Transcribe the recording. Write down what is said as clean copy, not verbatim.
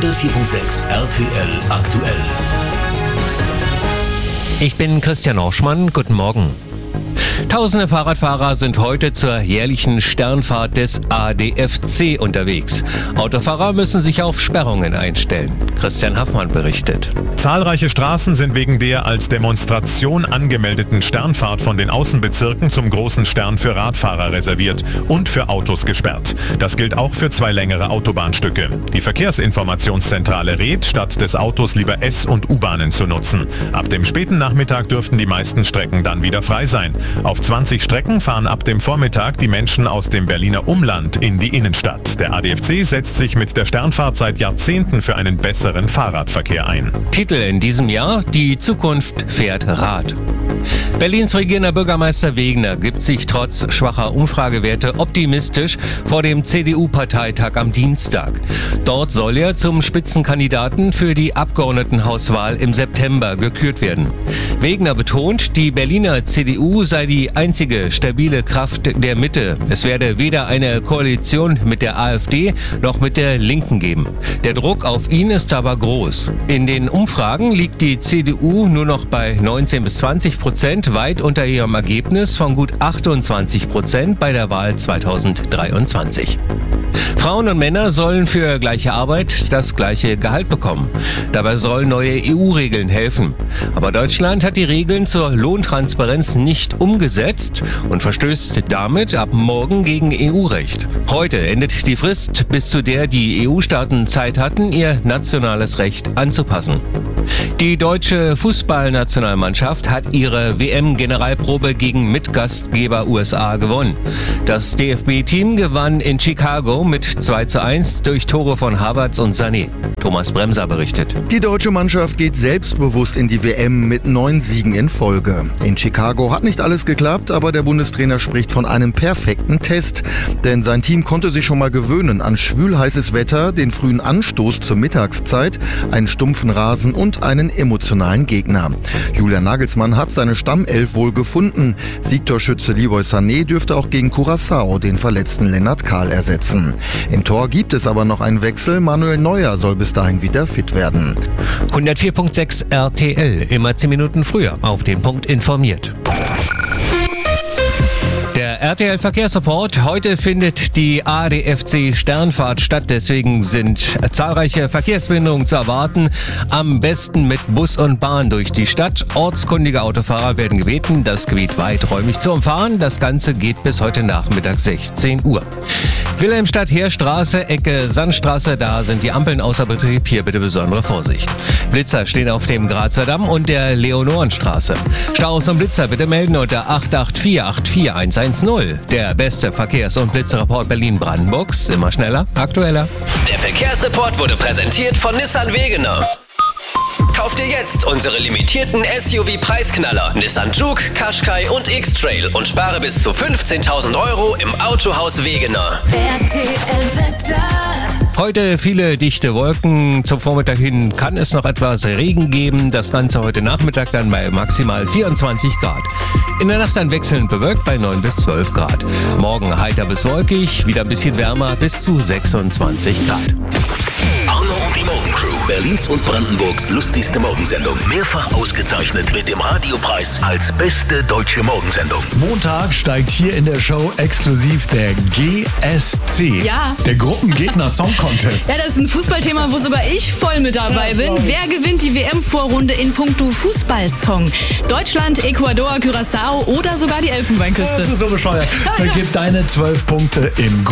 104.6 RTL aktuell. Ich bin Christian Orschmann, guten Morgen. Tausende Fahrradfahrer sind heute zur jährlichen Sternfahrt des ADFC unterwegs. Autofahrer müssen sich auf Sperrungen einstellen. Christian Haffmann berichtet. Zahlreiche Straßen sind wegen der als Demonstration angemeldeten Sternfahrt von den Außenbezirken zum großen Stern für Radfahrer reserviert und für Autos gesperrt. Das gilt auch für 2 längere Autobahnstücke. Die Verkehrsinformationszentrale rät, statt des Autos lieber S- und U-Bahnen zu nutzen. Ab dem späten Nachmittag dürften die meisten Strecken dann wieder frei sein. Auf 20 Strecken fahren ab dem Vormittag die Menschen aus dem Berliner Umland in die Innenstadt. Der ADFC setzt sich mit der Sternfahrt seit Jahrzehnten für einen besseren Fahrradverkehr ein. Titel in diesem Jahr: Die Zukunft fährt Rad. Berlins regierender Bürgermeister Wegener gibt sich trotz schwacher Umfragewerte optimistisch vor dem CDU-Parteitag am Dienstag. Dort soll er zum Spitzenkandidaten für die Abgeordnetenhauswahl im September gekürt werden. Wegener betont, die Berliner CDU sei die einzige stabile Kraft der Mitte. Es werde weder eine Koalition mit der AfD noch mit der Linken geben. Der Druck auf ihn ist aber groß. In den Umfragen liegt die CDU nur noch bei 19-20%, weit unter ihrem Ergebnis von gut 28% bei der Wahl 2023. Frauen und Männer sollen für gleiche Arbeit das gleiche Gehalt bekommen. Dabei sollen neue EU-Regeln helfen. Aber Deutschland hat die Regeln zur Lohntransparenz nicht umgesetzt und verstößt damit ab morgen gegen EU-Recht. Heute endet die Frist, bis zu der die EU-Staaten Zeit hatten, ihr nationales Recht anzupassen. Die deutsche Fußballnationalmannschaft hat ihre WM-Generalprobe gegen Mitgastgeber USA gewonnen. Das DFB-Team gewann in Chicago mit 2:1 durch Tore von Havertz und Sané. Thomas Bremser berichtet. Die deutsche Mannschaft geht selbstbewusst in die WM mit 9 Siegen in Folge. In Chicago hat nicht alles geklappt, aber der Bundestrainer spricht von einem perfekten Test. Denn sein Team konnte sich schon mal gewöhnen an schwülheißes Wetter, den frühen Anstoß zur Mittagszeit, einen stumpfen Rasen und einen emotionalen Gegner. Julian Nagelsmann hat seine Stammelf wohl gefunden. Siegtorschütze Leroy Sané dürfte auch gegen Curaçao den verletzten Lennart Kahl ersetzen. Im Tor gibt es aber noch einen Wechsel. Manuel Neuer soll bis dahin wieder fit werden. 104.6 RTL, immer 10 Minuten früher auf den Punkt informiert. Der RTL-Verkehrsreport. Heute findet die ADFC Sternfahrt statt, deswegen sind zahlreiche Verkehrsbehinderungen zu erwarten. Am besten mit Bus und Bahn durch die Stadt. Ortskundige Autofahrer werden gebeten, das Gebiet weiträumig zu umfahren. Das Ganze geht bis heute Nachmittag 16 Uhr. Wilhelmstadt-Heerstraße, Ecke Sandstraße, da sind die Ampeln außer Betrieb. Hier bitte besondere Vorsicht. Blitzer stehen auf dem Grazer Damm und der Leonorenstraße. Staus und Blitzer bitte melden unter 884 84110. Der beste Verkehrs- und Blitzerreport Berlin-Brandenburgs. Immer schneller, aktueller. Der Verkehrsreport wurde präsentiert von Nissan Wegener. Kauft ihr jetzt unsere limitierten SUV-Preisknaller Nissan Juke, Qashqai und X-Trail und spare bis zu 15.000 € im Autohaus Wegener. Heute viele dichte Wolken. Zum Vormittag hin kann es noch etwas Regen geben. Das Ganze heute Nachmittag dann bei maximal 24 Grad. In der Nacht dann wechselnd bewölkt bei 9 bis 12 Grad. Morgen heiter bis wolkig, wieder ein bisschen wärmer bis zu 26 Grad. Arno und die Morgencrew. Berlins und Brandenburgs lustigste Morgensendung. Mehrfach ausgezeichnet mit dem Radiopreis als beste deutsche Morgensendung. Montag steigt hier in der Show exklusiv der GSC. Ja. Der Gruppengegner Song Contest. Ja, das ist ein Fußballthema, wo sogar ich voll mit dabei bin. Wer gewinnt die WM-Vorrunde in puncto Fußballsong? Deutschland, Ecuador, Curaçao oder sogar die Elfenbeinküste? Das ist so bescheuert. Vergib deine 12 Punkte im